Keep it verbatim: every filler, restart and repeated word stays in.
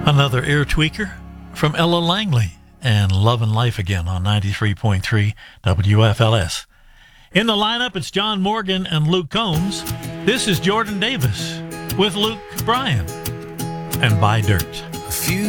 Another ear tweaker from Ella Langley and Love and Life Again on ninety-three point three W F L S. In the lineup, it's John Morgan and Luke Combs. This is Jordan Davis with Luke Bryan and Buy Dirt. A few